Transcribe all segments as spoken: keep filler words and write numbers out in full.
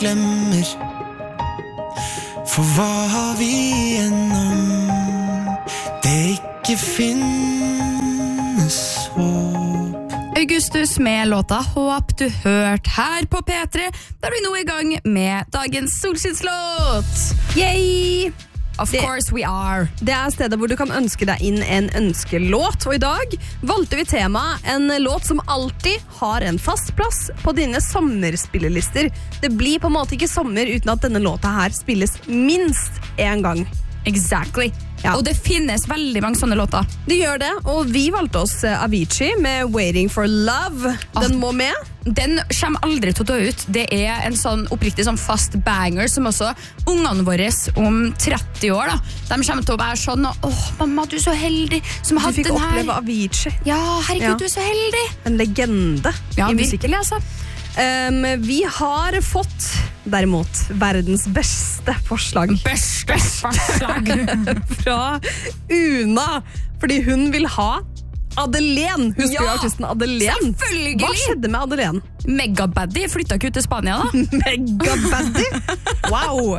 glemmer. For hva har vi igjennom? Det ikke finnes håp. Augustus med låta Håp du hørt her på P tre, der vi nå er i gang med dagens solskinslåt. Yay! Of Det- course we are. Det er stedet hvor du kan ønske deg inn en ønskelåt, og i dag valgte vi tema en låt som alltid har en fast plass på dine sommerspillelister. Det blir på en måte ikke sommer uten at denne låta her spilles minst en gang. Exactly. Ja. Og det finnes veldig mange sånne låter. Det gjør det, og vi valgte oss eh, Avicii med Waiting for Love. Den må med. Den kommer aldri til å dø ut. Det er en sånn oppriktig sånn fast banger som også ungene våre om tretti år da, de kommer til å være sånn åh, mamma, du er så heldig som Du hadde fikk den her. oppleve Avicii. Ja, herregud, Ja. du er så heldig. En legende Ja, i musikken. virkelig, altså. Um, vi har fått, derimot, verdens beste forslag Beste forslag. fra Una, fordi hun vil ha Adelén. Husker du Ja, artisten Adelén? selvfølgelig. Hva skjedde med Adelén? Megabaddy flyttet ikke ut til Spania da. Megabaddy? Wow!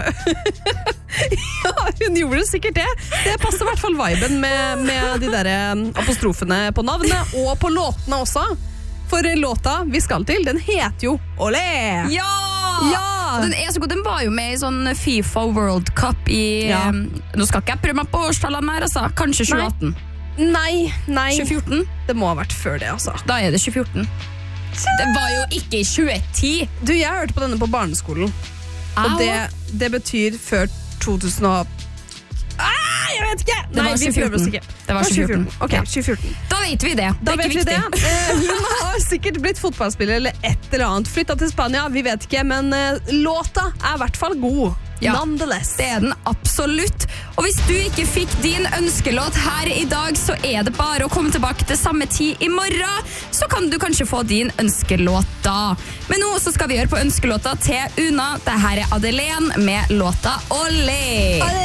Ja, hun gjorde det sikkert det. Det passer i hvert fall viben med, med de der um, apostrofene på navnet, og på låtene også. For låta vi skal til, den heter jo Olé! Ja! Ja! Den er så god. Den var jo med i sånn FIFA World Cup i Ja. um, nå skal ikke jeg prøve meg på årstallene her, altså. Kanskje tjue atten. Nei, nei. tjue fjorten? Det må ha vært før det, altså. Da er det tjue fjorten. Det var jo ikke i tjue ti. Du, jeg hørte på denne på barneskolen. Au. Og det, det betyr før to tusen og... Ah, jeg vet ikke! Det var Nei, vi tjue prøver oss fjorten. ikke. Det var tjue fjorten. Ok, Ja. tjue fjorten. Da vet vi det. Da det er vet ikke vi det. viktig. Eh, hun har sikkert blitt fotballspiller eller et eller annet. Flyttet til Spania, vi vet ikke, men eh, låta er i hvert fall god. Ja. Nonetheless. Det er den absolutt. Og hvis du ikke fikk din ønskelåt her i dag, så er det bare å komme tilbake til samme tid i morgen. Så kan du kanskje få din ønskelåt da. Men nå så skal vi gjøre på ønskelåta til Una. Dette er Adelén med låta Olé.